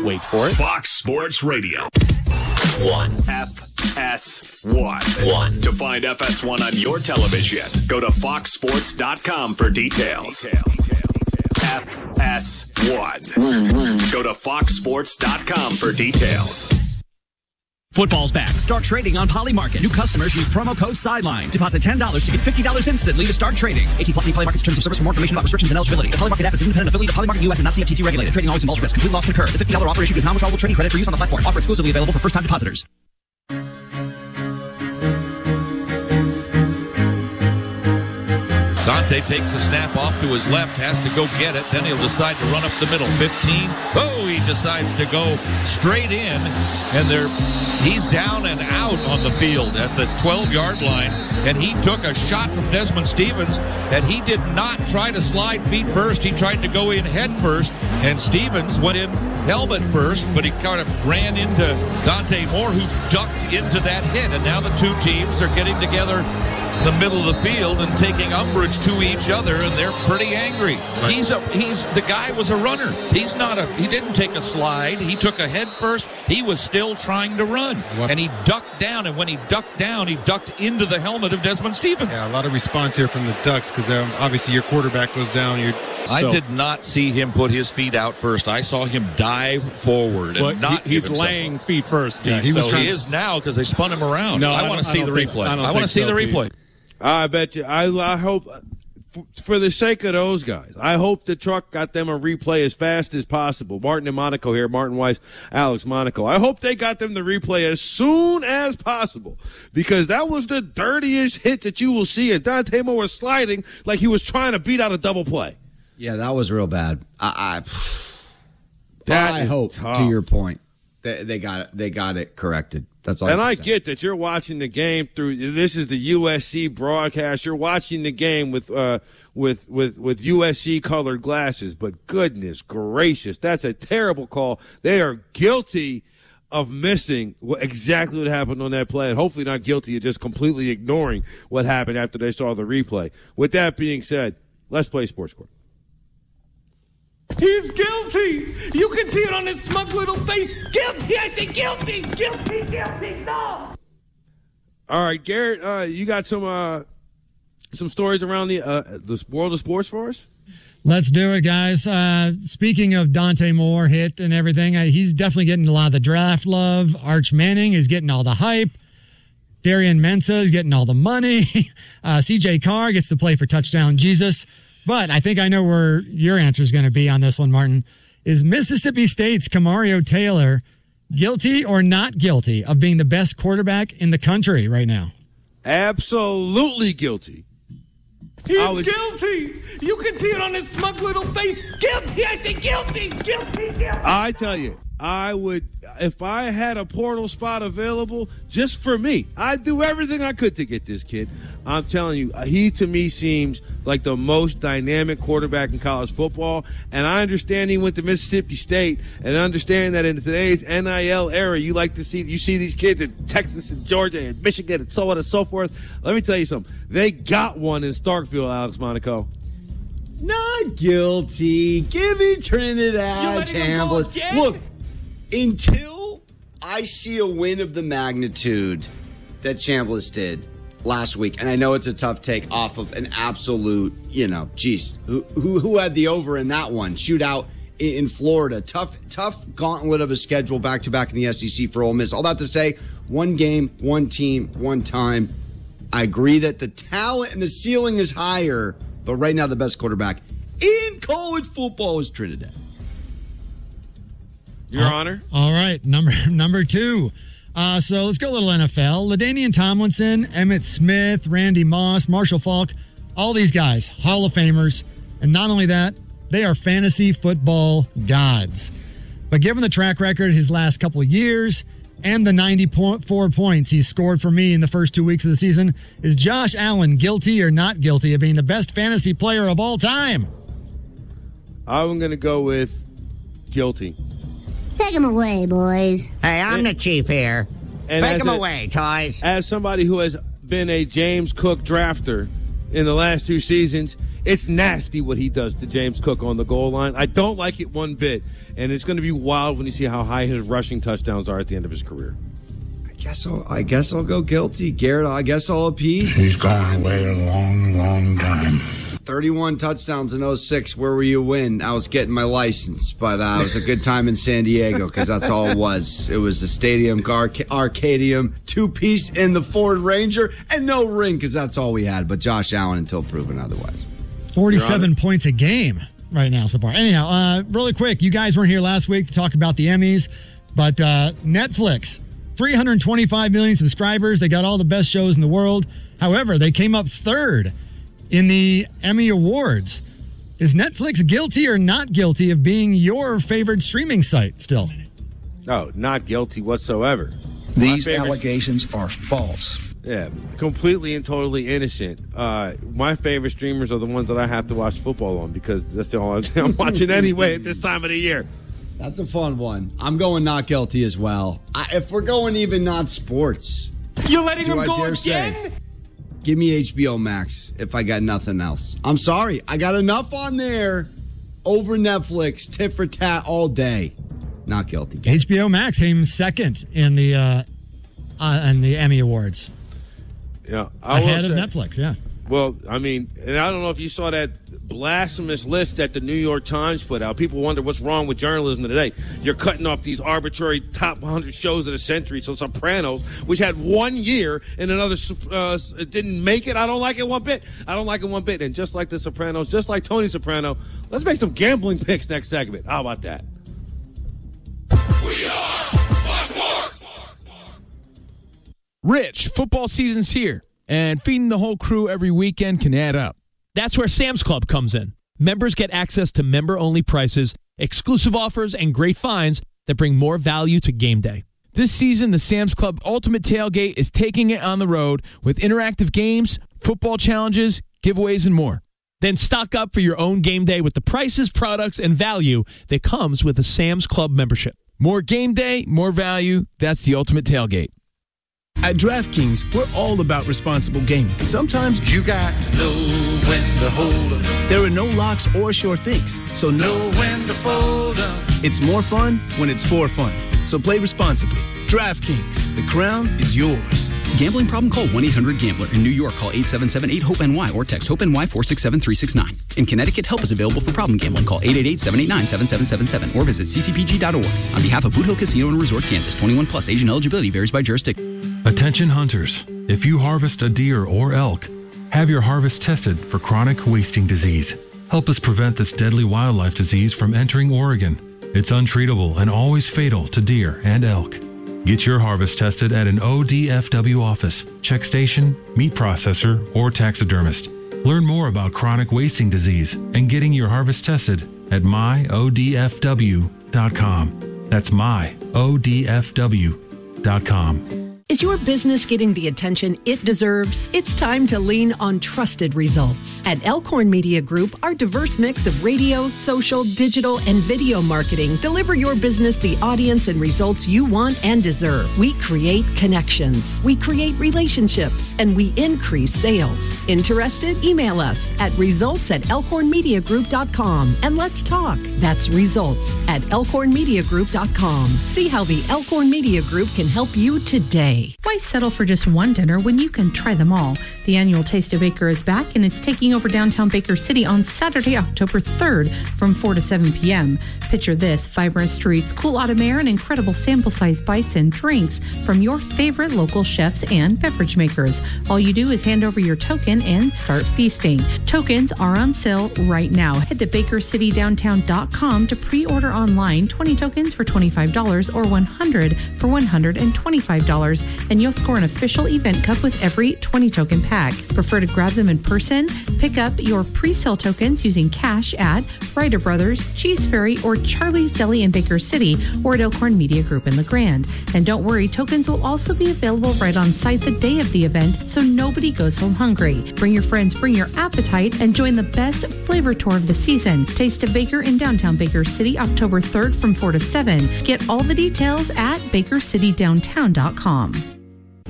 Wait for it. Fox Sports Radio. 1. FS1. To find FS1 on your television, go to foxsports.com for details. FS1. Go to foxsports.com for details. Football's back. Start trading on Polymarket. New customers use promo code SIDELINE. Deposit $10 to get $50 instantly to start trading. 18+ Polymarket's terms of service. For more information about restrictions and eligibility. The Polymarket app is an independent affiliate of Polymarket US and not CFTC regulated. Trading always involves risk. Complete loss can occur. The $50 offer issued is non-withdrawable trading credit for use on the platform. Offer exclusively available for first-time depositors. Dante takes a snap off to his left, has to go get it. Then he'll decide to run up the middle. 15. Oh, he decides to go straight in. And he's down and out on the field at the 12-yard line. And he took a shot from Desmond Stevens. And he did not try to slide feet first. He tried to go in head first. And Stevens went in helmet first. But he kind of ran into Dante Moore, who ducked into that hit. And now the two teams are getting together in the middle of the field and taking umbrage to each other, and they're pretty angry. The guy was a runner. He didn't take a slide. He took a head first. He was still trying to run. And he ducked down, and when he ducked down, he ducked into the helmet of Desmond Stevens. Yeah, a lot of response here from the Ducks because obviously your quarterback goes down. I did not see him put his feet out first. I saw him dive forward and he's laying feet first. Yeah, he is now because they spun him around. No, I want to see the replay. I want to see the replay. I bet you. I hope, for the sake of those guys, I hope the truck got them a replay as fast as possible. Martin and Monaco here. Martin Weiss, Alex Monaco. I hope they got them the replay as soon as possible because that was the dirtiest hit that you will see. And Dante Moore was sliding like he was trying to beat out a double play. Yeah, that was real bad. I hope, tough. to your point, they got it corrected. That's all. And I get that you're watching the game through. This is the USC broadcast. You're watching the game with USC colored glasses. But goodness gracious, that's a terrible call. They are guilty of missing exactly what happened on that play, and hopefully not guilty of just completely ignoring what happened after they saw the replay. With that being said, let's play Sports Court. He's guilty. You can see it on his smug little face. Guilty. I say guilty. Guilty. No. All right, Garrett, you got some stories around the world of sports for us? Let's do it, guys. Speaking of Dante Moore hit and everything, he's definitely getting a lot of the draft love. Arch Manning is getting all the hype. Darian Mensah is getting all the money. CJ Carr gets to play for Touchdown Jesus. But I think I know where your answer is going to be on this one, Martin. Is Mississippi State's Kamario Taylor guilty or not guilty of being the best quarterback in the country right now? Absolutely guilty. He's guilty. You can see it on his smug little face. Guilty. I say guilty. I tell you, I would, if I had a portal spot available just for me, I'd do everything I could to get this kid. I'm telling you, he to me seems like the most dynamic quarterback in college football. And I understand he went to Mississippi State, and understand that in today's NIL era, you see these kids in Texas and Georgia and Michigan and so on and so forth. Let me tell you something. They got one in Starkville, Alex Monaco. Not guilty. Give me Trinidad Chambliss. Look, until I see a win of the magnitude that Chambliss did last week, and I know it's a tough take off of an absolute, who had the over in that one? Shootout in Florida. Tough gauntlet of a schedule back-to-back in the SEC for Ole Miss. All that to say, one game, one team, one time. I agree that the talent and the ceiling is higher, but right now the best quarterback in college football is Trinidad. Your Honor. All right, number two. So let's go a little NFL. LaDainian Tomlinson, Emmitt Smith, Randy Moss, Marshall Faulk, all these guys, Hall of Famers. And not only that, they are fantasy football gods. But given the track record his last couple of years and the 94 points he scored for me in the first 2 weeks of the season, is Josh Allen guilty or not guilty of being the best fantasy player of all time? I'm going to go with guilty. Take him away, boys. Hey, I'm the chief here. And take him away, toys. As somebody who has been a James Cook drafter in the last 2 seasons, It's nasty what he does to James Cook on the goal line. I don't like it one bit, and it's going to be wild when you see how high his rushing touchdowns are at the end of his career. I guess I'll go guilty. Garrett, I guess I'll appease. He's gone away a long, long time. 31 touchdowns in 06. Where were you when? I was getting my license, but it was a good time in San Diego because that's all it was. It was the stadium, Arcadium, two-piece in the Ford Ranger, and no ring because that's all we had. But Josh Allen until proven otherwise. 47 points a game right now so far. Anyhow, really quick, you guys weren't here last week to talk about the Emmys, but Netflix, 325 million subscribers. They got all the best shows in the world. However, they came up third in the Emmy Awards. Is Netflix guilty or not guilty of being your favorite streaming site still? No, not guilty whatsoever. These allegations are false. Yeah, completely and totally innocent. My favorite streamers are the ones that I have to watch football on because that's the only thing I'm watching anyway at this time of the year. That's a fun one. I'm going not guilty as well. If we're going even not sports. You're letting them go again? Give me HBO Max if I got nothing else. I'm sorry. I got enough on there over Netflix, tit for tat all day. Not guilty. HBO Max came second in the Emmy Awards. Yeah, ahead of Netflix, yeah. Well, I mean, and I don't know if you saw that blasphemous list that the New York Times put out. People wonder what's wrong with journalism today. You're cutting off these arbitrary top 100 shows of the century. So Sopranos, which had 1 year and another didn't make it. I don't like it one bit. And just like the Sopranos, just like Tony Soprano, let's make some gambling picks next segment. How about that? We are Fox Sports. Rich, football season's here, and feeding the whole crew every weekend can add up. That's where Sam's Club comes in. Members get access to member-only prices, exclusive offers, and great finds that bring more value to game day. This season, the Sam's Club Ultimate Tailgate is taking it on the road with interactive games, football challenges, giveaways, and more. Then stock up for your own game day with the prices, products, and value that comes with a Sam's Club membership. More game day, more value. That's the Ultimate Tailgate. At DraftKings, we're all about responsible gaming. Sometimes you got to know when to hold up. There are no locks or sure things, so know when to fold up. It's more fun when it's for fun. So play responsibly. DraftKings, the crown is yours. Gambling problem? Call 1-800-GAMBLER. In New York, call 877-8-HOPE-NY or text HOPE-NY 467-369. In Connecticut, help is available for problem gambling. Call 888-789-7777 or visit ccpg.org. On behalf of Boot Hill Casino and Resort, Kansas, 21 plus, age and eligibility varies by jurisdiction. Attention hunters. If you harvest a deer or elk, have your harvest tested for chronic wasting disease. Help us prevent this deadly wildlife disease from entering Oregon. It's untreatable and always fatal to deer and elk. Get your harvest tested at an ODFW office, check station, meat processor, or taxidermist. Learn more about chronic wasting disease and getting your harvest tested at myodfw.com. That's myodfw.com. Is your business getting the attention it deserves? It's time to lean on trusted results. At Elkhorn Media Group, our diverse mix of radio, social, digital, and video marketing deliver your business the audience and results you want and deserve. We create connections, we create relationships, and we increase sales. Interested? Email us at results@elkhornmediagroup.com and let's talk. That's results@elkhornmediagroup.com. See how the Elkhorn Media Group can help you today. Why settle for just one dinner when you can try them all? The annual Taste of Baker is back, and it's taking over downtown Baker City on Saturday, October 3rd from 4 to 7 p.m. Picture this: vibrant streets, cool autumn air, and incredible sample-sized bites and drinks from your favorite local chefs and beverage makers. All you do is hand over your token and start feasting. Tokens are on sale right now. Head to bakercitydowntown.com to pre-order online 20 tokens for $25 or 100 for $125. And you'll score an official event cup with every 20 token pack. Prefer to grab them in person? Pick up your pre-sale tokens using cash at Ryder Brothers, Cheese Fairy, or Charlie's Deli in Baker City, or at Elkhorn Media Group in La Grande. And don't worry, tokens will also be available right on site the day of the event, so nobody goes home hungry. Bring your friends, bring your appetite, and join the best flavor tour of the season. Taste of Baker in downtown Baker City, October 3rd from 4 to 7. Get all the details at bakercitydowntown.com.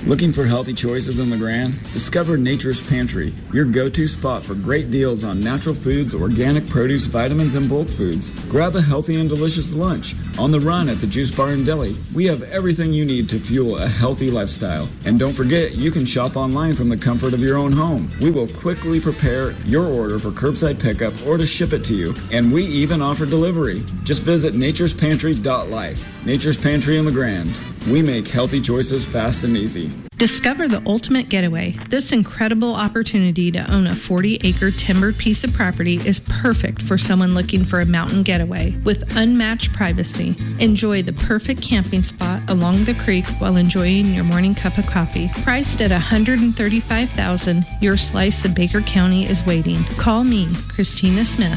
Looking for healthy choices in LeGrand? Discover Nature's Pantry, your go-to spot for great deals on natural foods, organic produce, vitamins, and bulk foods. Grab a healthy and delicious lunch. On the run at the Juice Bar and Deli, we have everything you need to fuel a healthy lifestyle. And don't forget, you can shop online from the comfort of your own home. We will quickly prepare your order for curbside pickup or to ship it to you. And we even offer delivery. Just visit naturespantry.life. Nature's Pantry in LeGrand. We make healthy choices fast and easy. Discover the ultimate getaway. This incredible opportunity to own a 40-acre timbered piece of property is perfect for someone looking for a mountain getaway with unmatched privacy. Enjoy the perfect camping spot along the creek while enjoying your morning cup of coffee. Priced at $135,000, your slice of Baker County is waiting. Call me, Christina Smith,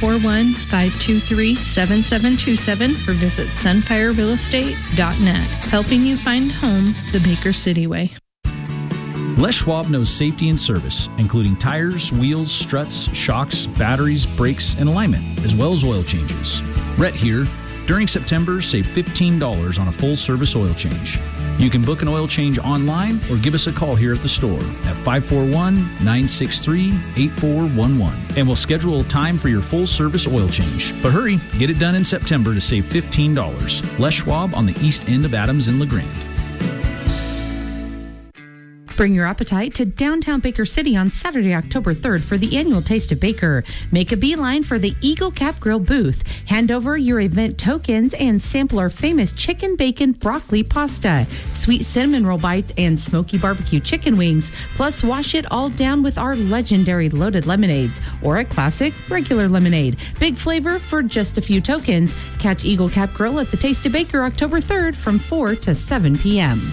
541-523-7727 or visit sunfirerealestate.net. Helping you find home the Baker City way. Les Schwab knows safety and service, including tires, wheels, struts, shocks, batteries, brakes, and alignment, as well as oil changes. Rhett here. During September, save $15 on a full-service oil change. You can book an oil change online or give us a call here at the store at 541-963-8411. And we'll schedule a time for your full-service oil change. But hurry, get it done in September to save $15. Les Schwab on the east end of Adams in LeGrand. Bring your appetite to downtown Baker City on Saturday, October 3rd for the annual Taste of Baker. Make a beeline for the Eagle Cap Grill booth. Hand over your event tokens and sample our famous chicken bacon broccoli pasta, sweet cinnamon roll bites, and smoky barbecue chicken wings. Plus, wash it all down with our legendary loaded lemonades or a classic regular lemonade. Big flavor for just a few tokens. Catch Eagle Cap Grill at the Taste of Baker October 3rd from 4 to 7 p.m.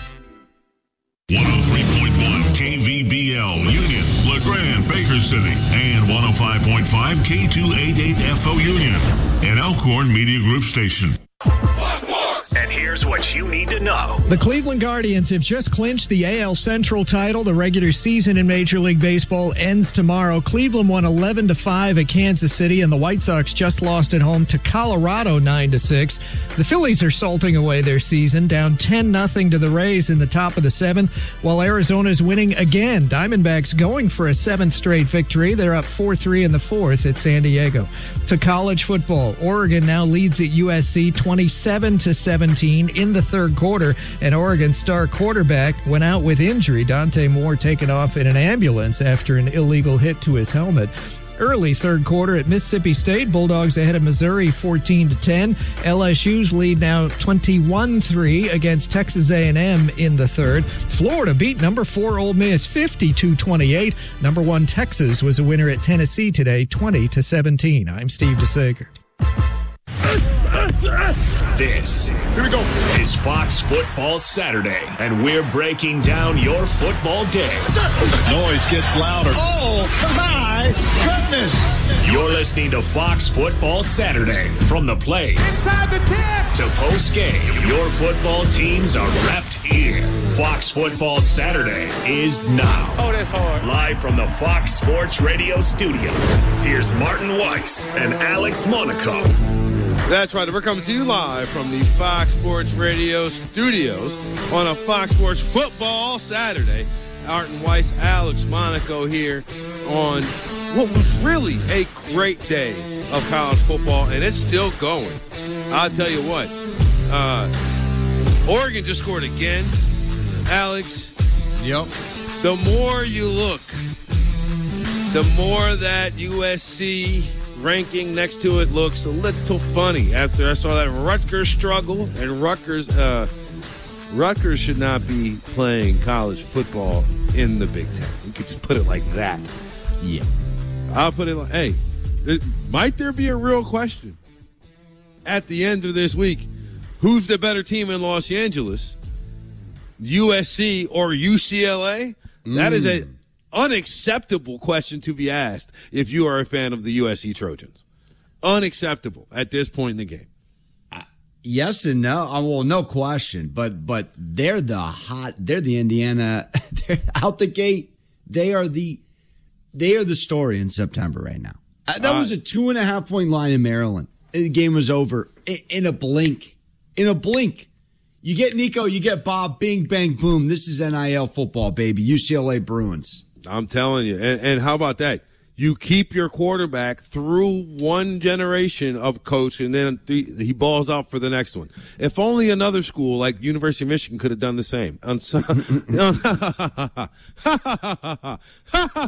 103.1 KVBL, Union, LeGrand, Baker City, and 105.5 K288FO Union, an Elkhorn Media Group station. And here's what you need to know. The Cleveland Guardians have just clinched the AL Central title. The regular season in Major League Baseball ends tomorrow. Cleveland won 11-5 at Kansas City, and the White Sox just lost at home to Colorado 9-6. The Phillies are salting away their season, down 10-0 to the Rays in the top of the seventh, while Arizona's winning again. Diamondbacks going for a seventh straight victory. They're up 4-3 in the fourth at San Diego. To college football, Oregon now leads at USC 27-17 in the third quarter, and Oregon star quarterback went out with injury. Dante Moore taken off in an ambulance after an illegal hit to his helmet. Early third quarter at Mississippi State, Bulldogs ahead of Missouri 14-10. LSU's lead now 21-3 against Texas A&M in the third. Florida beat number 4 Ole Miss 52-28. Number 1 Texas was a winner at Tennessee today 20-17. I'm Steve DeSager. This is Fox Football Saturday, and we're breaking down your football day. Noise gets louder. Oh, my goodness. You're listening to Fox Football Saturday. From the plays Inside the 10 to post game, your football teams are repped here. Fox Football Saturday is now. Oh, that's hard. Live from the Fox Sports Radio studios, here's Martin Weiss and Alex Monaco. That's right. We're coming to you live from the Fox Sports Radio studios on a Fox Sports Football Saturday. Martin Weiss, Alex Monaco here on what was really a great day of college football, and it's still going. I'll tell you what. Oregon just scored again. Alex. Yep. The more you look, the more that USC ranking next to it looks a little funny after I saw that Rutgers struggle, and Rutgers should not be playing college football in the Big Ten. You could just put it like that. Yeah. I'll put it like, hey, might there be a real question at the end of this week? Who's the better team in Los Angeles? USC or UCLA? That is a unacceptable question to be asked if you are a fan of the USC Trojans. Unacceptable at this point in the game. Yes and no. Well, no question. But they're the Indiana. They're out the gate. They are the story in September right now. That was a 2.5 point line in Maryland. The game was over in a blink. In a blink. You get Nico, you get Bob, bing, bang, boom. This is NIL football, baby. UCLA Bruins. I'm telling you. And how about that? You keep your quarterback through one generation of coach, and then he balls out for the next one. If only another school like University of Michigan could have done the same.